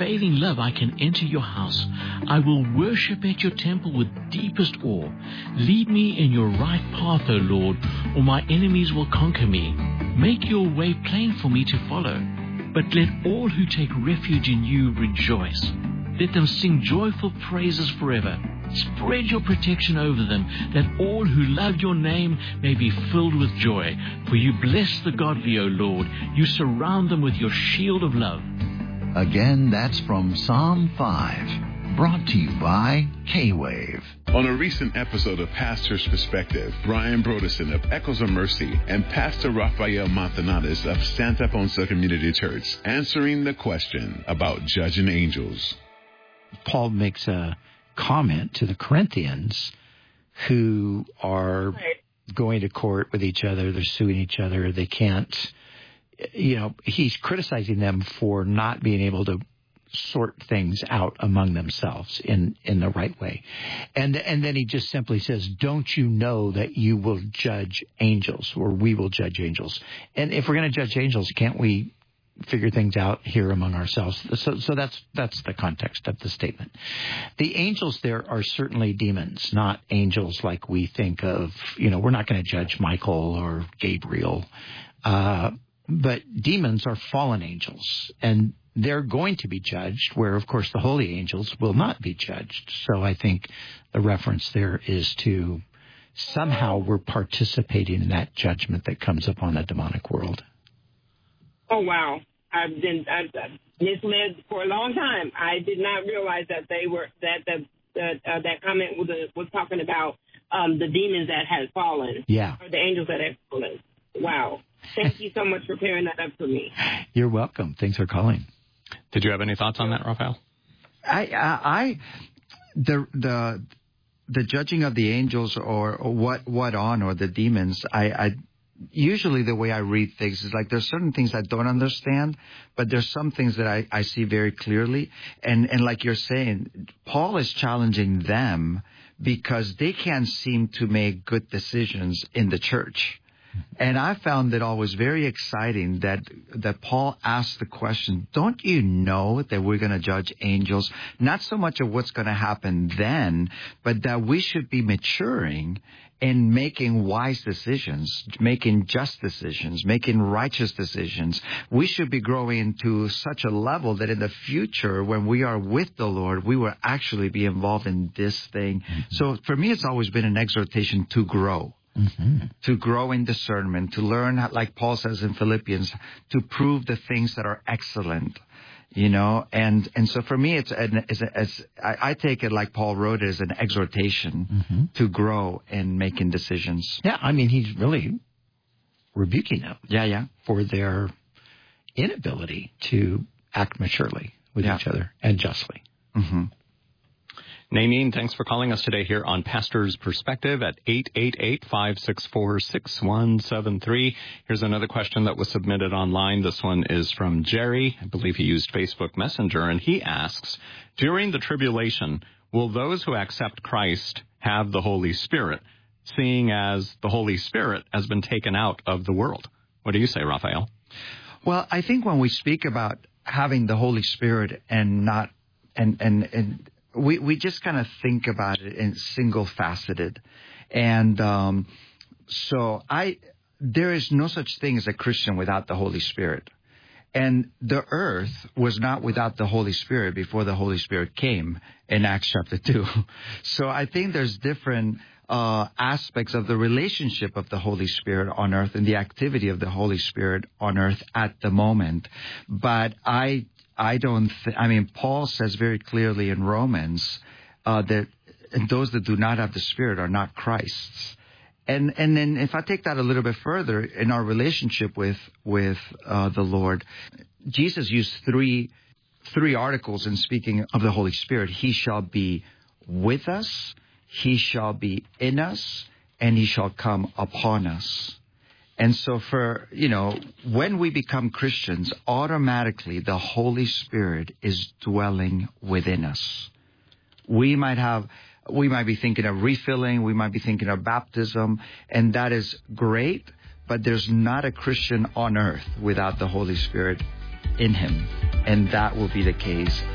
unfailing love, I can enter your house. I will worship at your temple with deepest awe. Lead me in your right path, O Lord, or my enemies will conquer me. Make your way plain for me to follow. But let all who take refuge in you rejoice. Let them sing joyful praises forever. Spread your protection over them, that all who love your name may be filled with joy. For you bless the godly, O Lord. You surround them with your shield of love. Again, that's from Psalm 5, brought to you by K-Wave. On a recent episode of Pastor's Perspective, Brian Broderson of Echoes of Mercy and Pastor Rafael Montanales of Santa Ponsa Community Church answering the question about judging angels. Paul makes a comment to the Corinthians who are going to court with each other. They're suing each other. They can't, he's criticizing them for not being able to sort things out among themselves in the right way. And then he just simply says, don't you know that you will judge angels, or we will judge angels? And if we're going to judge angels, can't we figure things out here among ourselves? So that's the context of the statement. The angels there are certainly demons, not angels like we think of. We're not going to judge Michael or Gabriel, but demons are fallen angels, and they're going to be judged, where, of course, the holy angels will not be judged. So I think the reference there is to somehow we're participating in that judgment that comes upon the demonic world. Oh, wow. I've been misled for a long time. I did not realize that that comment was talking about the demons that had fallen. Yeah. Or the angels that had fallen. Wow. Thank you so much for clearing that up for me. You're welcome. Thanks for calling. Did you have any thoughts on that, Raphael? The judging of the angels or what on, or the demons, I usually the way I read things is like there's certain things I don't understand, but there's some things that I see very clearly. And like you're saying, Paul is challenging them because they can't seem to make good decisions in the church. And I found it always very exciting that Paul asked the question, don't you know that we're going to judge angels? Not so much of what's going to happen then, but that we should be maturing in making wise decisions, making just decisions, making righteous decisions. We should be growing to such a level that in the future, when we are with the Lord, we will actually be involved in this thing. Mm-hmm. So for me, it's always been an exhortation to grow. Mm-hmm. To grow in discernment, to learn, like Paul says in Philippians, to prove the things that are excellent, and so for me, I take it like Paul wrote it as an exhortation to grow in making decisions. Yeah, I mean, he's really rebuking them. Yeah. For their inability to act maturely with each other and justly. Mm-hmm. Naineen, thanks for calling us today here on Pastor's Perspective at 888-564-6173. Here's another question that was submitted online. This one is from Jerry. I believe he used Facebook Messenger, and he asks, during the tribulation, will those who accept Christ have the Holy Spirit, seeing as the Holy Spirit has been taken out of the world? What do you say, Raphael? Well, I think when we speak about having the Holy Spirit and not we just kind of think about it in single-faceted. And so there is no such thing as a Christian without the Holy Spirit. And the earth was not without the Holy Spirit before the Holy Spirit came in Acts chapter 2. So I think there's different aspects of the relationship of the Holy Spirit on earth and the activity of the Holy Spirit on earth at the moment. But Paul says very clearly in Romans that those that do not have the Spirit are not Christ's. And then if I take that a little bit further in our relationship with the Lord, Jesus used three articles in speaking of the Holy Spirit. He shall be with us, he shall be in us, and he shall come upon us. And so when we become Christians, automatically the Holy Spirit is dwelling within us. We might be thinking of refilling, we might be thinking of baptism, and that is great, but there's not a Christian on earth without the Holy Spirit in him. And that will be the case